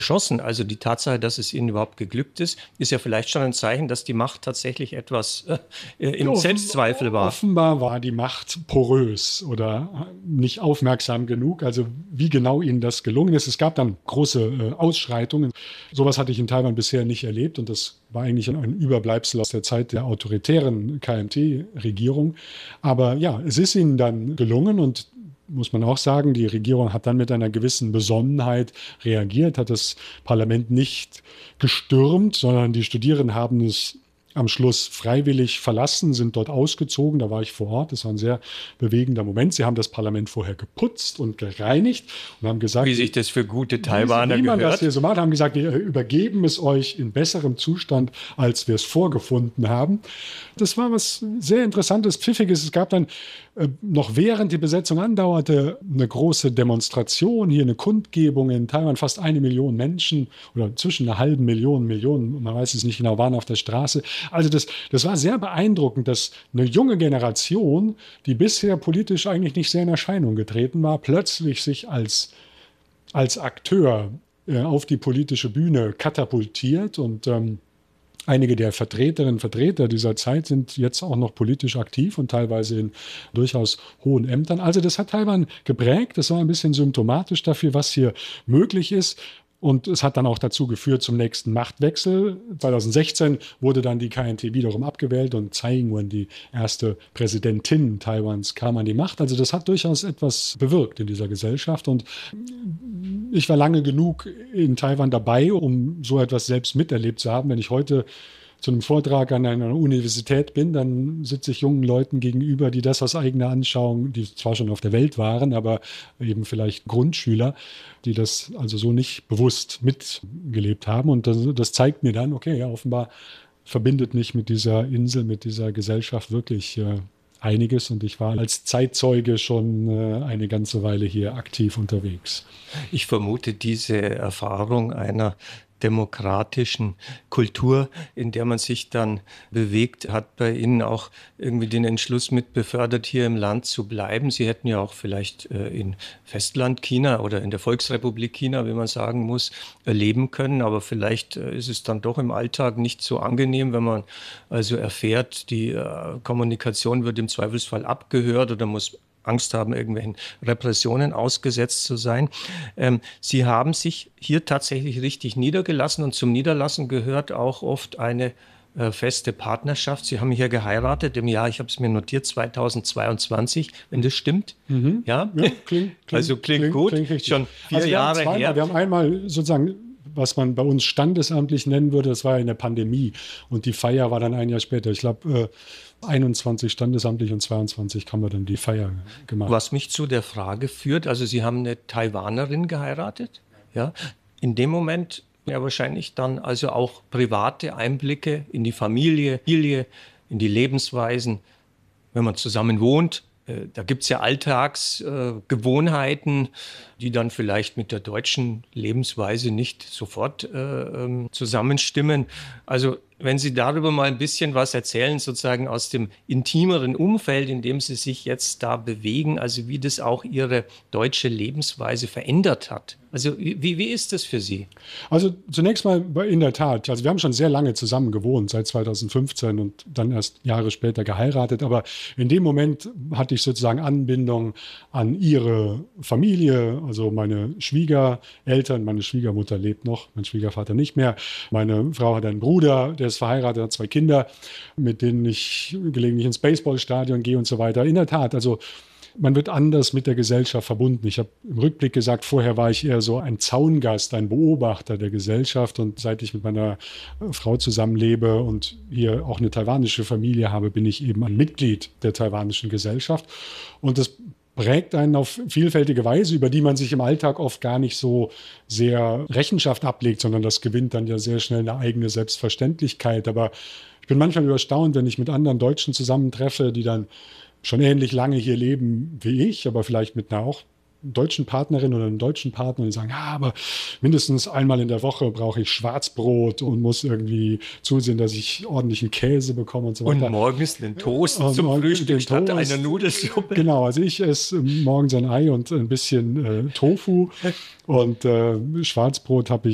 geschossen. Also die Tatsache, dass es ihnen überhaupt geglückt ist, ist ja vielleicht schon ein Zeichen, dass die Macht tatsächlich etwas im Selbstzweifel war. Offenbar war die Macht porös oder nicht aufmerksam genug. Also wie genau ihnen das gelungen ist. Es gab dann große Ausschreitungen. Sowas hatte ich in Taiwan bisher nicht erlebt und das war eigentlich ein Überbleibsel aus der Zeit der autoritären KMT-Regierung. Aber ja, es ist ihnen dann gelungen und muss man auch sagen, die Regierung hat dann mit einer gewissen Besonnenheit reagiert, hat das Parlament nicht gestürmt, sondern die Studierenden haben es am Schluss freiwillig verlassen, sind dort ausgezogen. Da war ich vor Ort. Das war ein sehr bewegender Moment. Sie haben das Parlament vorher geputzt und gereinigt und haben gesagt, wie sich das für gute Taiwaner wie man gehört. das hier so macht, haben gesagt, wir übergeben es euch in besserem Zustand, als wir es vorgefunden haben. Das war was sehr Interessantes, Pfiffiges. Es gab dann noch während die Besetzung andauerte, eine große Demonstration, hier eine Kundgebung in Taiwan, fast 1 Million Menschen oder zwischen 500.000 Millionen, man weiß es nicht genau, waren auf der Straße. Also das war sehr beeindruckend, dass eine junge Generation, die bisher politisch eigentlich nicht sehr in Erscheinung getreten war, plötzlich sich als Akteur auf die politische Bühne katapultiert und einige der Vertreterinnen und Vertreter dieser Zeit sind jetzt auch noch politisch aktiv und teilweise in durchaus hohen Ämtern. Also das hat Taiwan geprägt. Das war ein bisschen symptomatisch dafür, was hier möglich ist. Und es hat dann auch dazu geführt zum nächsten Machtwechsel. 2016 wurde dann die KMT wiederum abgewählt und Tsai Ing-wen, die erste Präsidentin Taiwans, kam an die Macht. Also das hat durchaus etwas bewirkt in dieser Gesellschaft. Und ich war lange genug in Taiwan dabei, um so etwas selbst miterlebt zu haben. Wenn ich heute zu einem Vortrag an einer Universität bin, dann sitze ich jungen Leuten gegenüber, die das aus eigener Anschauung, die zwar schon auf der Welt waren, aber eben vielleicht Grundschüler, die das also so nicht bewusst mitgelebt haben. Und das zeigt mir dann, okay, ja, offenbar verbindet mich mit dieser Insel, mit dieser Gesellschaft wirklich einiges. Und ich war als Zeitzeuge schon eine ganze Weile hier aktiv unterwegs. Ich vermute, diese Erfahrung einer demokratischen Kultur, in der man sich dann bewegt, hat bei Ihnen auch irgendwie den Entschluss mit befördert, hier im Land zu bleiben. Sie hätten ja auch vielleicht in Festland China oder in der Volksrepublik China, wie man sagen muss, leben können. Aber vielleicht ist es dann doch im Alltag nicht so angenehm, wenn man also erfährt, die Kommunikation wird im Zweifelsfall abgehört oder muss Angst haben, irgendwelchen Repressionen ausgesetzt zu sein. Sie haben sich hier tatsächlich richtig niedergelassen und zum Niederlassen gehört auch oft eine feste Partnerschaft. Sie haben hier geheiratet im Jahr, ich habe es mir notiert, 2022, wenn das stimmt. Mhm. Ja, klingt gut. Klingt schon 4 Jahre her. Wir haben einmal sozusagen, was man bei uns standesamtlich nennen würde, das war eine Pandemie. Und die Feier war dann ein Jahr später. Ich glaube, 21 standesamtlich und 22 haben wir dann die Feier gemacht. Was mich zu der Frage führt, also Sie haben eine Taiwanerin geheiratet, ja, in dem Moment ja wahrscheinlich dann also auch private Einblicke in die Familie, in die Lebensweisen, wenn man zusammen wohnt. Da gibt es ja Alltagsgewohnheiten, die dann vielleicht mit der deutschen Lebensweise nicht sofort zusammenstimmen. Also wenn Sie darüber mal ein bisschen was erzählen, sozusagen aus dem intimeren Umfeld, in dem Sie sich jetzt da bewegen, also wie das auch Ihre deutsche Lebensweise verändert hat. Also wie ist das für Sie? Also zunächst mal in der Tat, also wir haben schon sehr lange zusammen gewohnt, seit 2015 und dann erst Jahre später geheiratet, aber in dem Moment hatte ich sozusagen Anbindung an ihre Familie, also meine Schwiegereltern, meine Schwiegermutter lebt noch, mein Schwiegervater nicht mehr, meine Frau hat einen Bruder, der ist verheiratet, hat 2 Kinder, mit denen ich gelegentlich ins Baseballstadion gehe und so weiter. In der Tat, also man wird anders mit der Gesellschaft verbunden. Ich habe im Rückblick gesagt, vorher war ich eher so ein Zaungast, ein Beobachter der Gesellschaft. Und seit ich mit meiner Frau zusammenlebe und hier auch eine taiwanische Familie habe, bin ich eben ein Mitglied der taiwanischen Gesellschaft. Und das prägt einen auf vielfältige Weise, über die man sich im Alltag oft gar nicht so sehr Rechenschaft ablegt, sondern das gewinnt dann ja sehr schnell eine eigene Selbstverständlichkeit. Aber ich bin manchmal erstaunt, wenn ich mit anderen Deutschen zusammentreffe, die dann schon ähnlich lange hier leben wie ich, aber vielleicht mit einer auch deutschen Partnerin oder einem deutschen Partner, die sagen, ja, aber mindestens einmal in der Woche brauche ich Schwarzbrot und muss irgendwie zusehen, dass ich ordentlichen Käse bekomme und so weiter. Und morgens einen Toast zum Frühstück statt einer Nudelsuppe. Genau, also ich esse morgens ein Ei und ein bisschen Tofu und Schwarzbrot habe ich